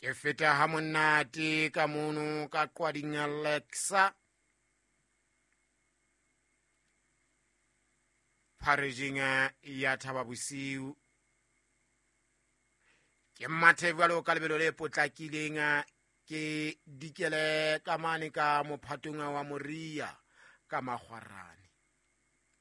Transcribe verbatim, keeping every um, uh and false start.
ke feta ha monate ka mono ka qwading Alexa pharegeng ya Thaba Bosiu. Ke mathe jwalo ka lebelo le potlakileng ke dikele ka mane ka mophatong wa Moria ka Makgwarane.